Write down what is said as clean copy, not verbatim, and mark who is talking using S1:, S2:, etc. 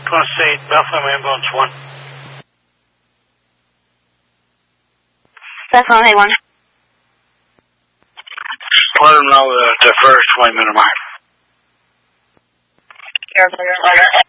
S1: Plus 8, Bethlehem Ambulance 1.
S2: Bethlehem 1.
S1: Let them know the first 20-minute mark.
S2: You're